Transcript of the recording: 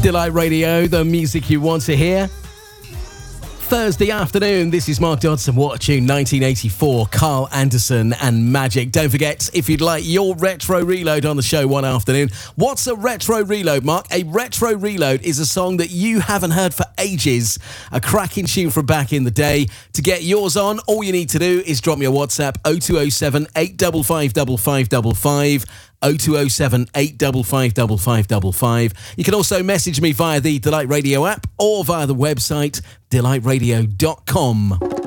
Delight Radio, the music you want to hear. Thursday afternoon, this is Mark Dodson. What a tune, 1984, Carl Anderson and Magic. Don't forget, if you'd like your retro reload on the show one afternoon. What's a retro reload, Mark? A retro reload is a song that you haven't heard for ages. A cracking tune from back in the day. To get yours on, all you need to do is drop me a WhatsApp, 0207 855 5555. 0207 855 5555. You can also message me via the Delight Radio app or via the website delightradio.com.